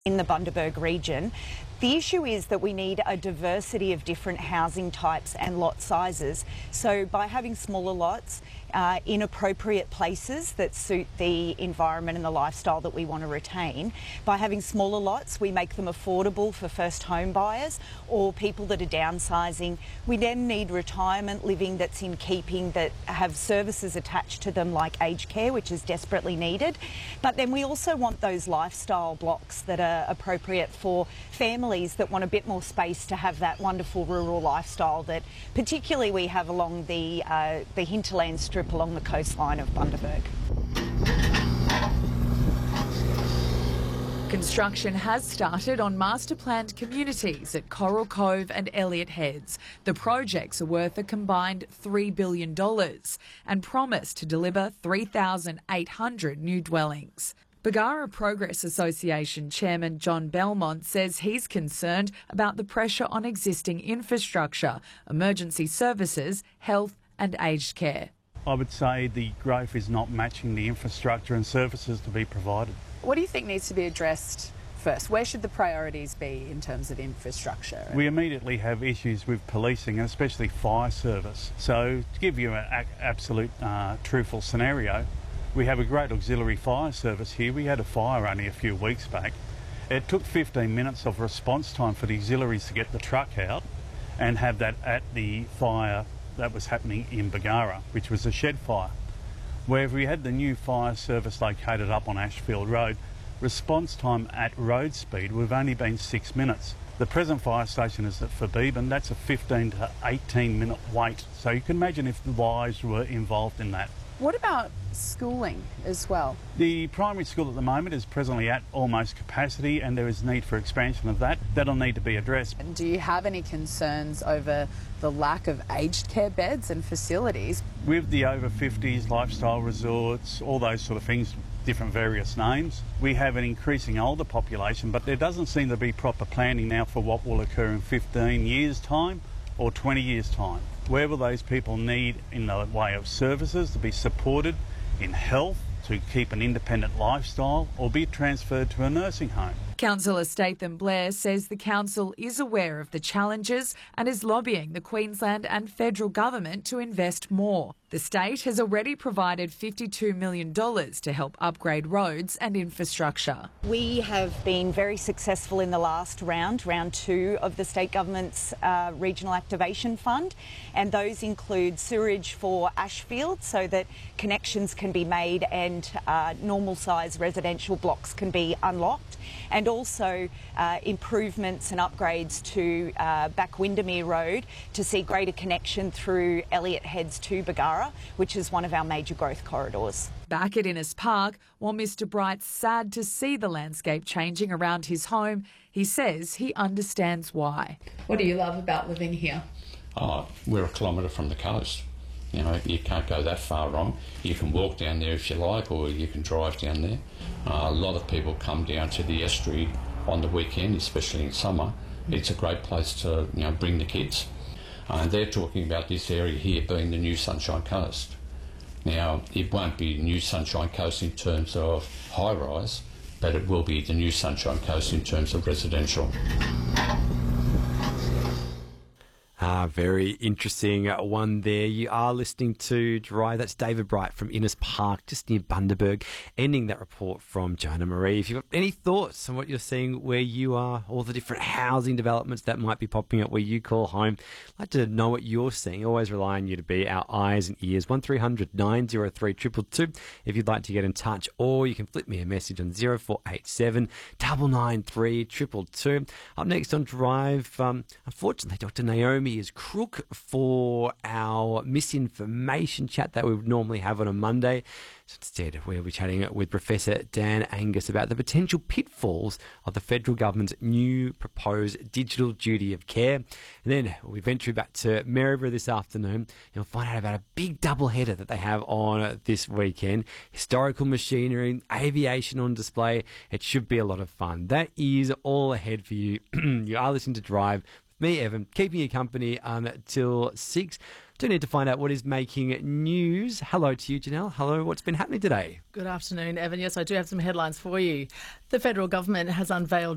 in the Bundaberg region. The issue is that we need a diversity of different housing types and lot sizes. So by having smaller lots in appropriate places that suit the environment and the lifestyle that we want to retain, by having smaller lots we make them affordable for first home buyers or people that are downsizing. We then need retirement living that's in keeping, that have services attached to them like aged care, which is desperately needed. But then we also want those lifestyle blocks that are appropriate for families that want a bit more space to have that wonderful rural lifestyle that particularly we have along the hinterland strip along the coastline of Bundaberg. Construction has started on master-planned communities at Coral Cove and Elliott Heads. The projects are worth a combined $3 billion and promise to deliver 3,800 new dwellings. Bargara Progress Association Chairman John Belmont says he's concerned about the pressure on existing infrastructure, emergency services, health and aged care. I would say the growth is not matching the infrastructure and services to be provided. What do you think needs to be addressed first? Where should the priorities be in terms of infrastructure? We immediately have issues with policing and especially fire service. So to give you an absolute truthful scenario, we have a great auxiliary fire service here. We had a fire only a few weeks back. It took 15 minutes of response time for the auxiliaries to get the truck out and have that at the fire that was happening in Bargara, which was a shed fire. Where if we had the new fire service located up on Ashfield Road, response time at road speed would have only been 6 minutes. The present fire station is at Fabeben. That's a 15 to 18 minute wait. So you can imagine if the lives were involved in that. What about schooling as well? The primary school at the moment is presently at almost capacity and there is need for expansion of that. That'll need to be addressed. And do you have any concerns over the lack of aged care beds and facilities? With the over 50s, lifestyle resorts, all those sort of things, different various names, we have an increasing older population, but there doesn't seem to be proper planning now for what will occur in 15 years' time or 20 years' time. Where will those people need in the way of services to be supported in health, to keep an independent lifestyle or be transferred to a nursing home? Councillor Statham Blair says the council is aware of the challenges and is lobbying the Queensland and federal government to invest more. The state has already provided $52 million to help upgrade roads and infrastructure. We have been very successful in the last round 2 of the state government's Regional Activation Fund, and those include sewerage for Ashfield so that connections can be made and normal size residential blocks can be unlocked, and also improvements and upgrades to Back Windermere Road to see greater connection through Elliott Heads to Bargara, which is one of our major growth corridors. Back at Innes Park, while Mr Bright's sad to see the landscape changing around his home, he says he understands why. What do you love about living here? Oh, we're a kilometre from the coast. You know, you can't go that far wrong. You can walk down there if you like, or you can drive down there. A lot of people come down to the estuary on the weekend, especially in summer. It's a great place to, bring the kids. And they're talking about this area here being the new Sunshine Coast. Now, it won't be new Sunshine Coast in terms of high-rise, but it will be the new Sunshine Coast in terms of residential. Very interesting one there. You are listening to Drive. That's David Bright from Innes Park, just near Bundaberg, ending that report from Jonah Marie. If you've got any thoughts on what you're seeing where you are, all the different housing developments that might be popping up where you call home, I'd like to know what you're seeing. Always rely on you to be our eyes and ears. 1300 903 222 if you'd like to get in touch, or you can flip me a message on 0487 993 222. Up next on Drive, unfortunately, Dr. Naomi is crook for our misinformation chat that we would normally have on a Monday. So instead, we'll be chatting with Professor Dan Angus about the potential pitfalls of the federal government's new proposed digital duty of care. And then we venture back to Maryborough this afternoon and we'll find out about a big doubleheader that they have on this weekend. Historical machinery, aviation on display. It should be a lot of fun. That is all ahead for you. You are listening to Drive. Me, Evan, keeping you company till 6. Do need to find out what is making news. Hello to you, Janelle. Hello, what's been happening today? Good afternoon, Evan. Yes, I do have some headlines for you. The federal government has unveiled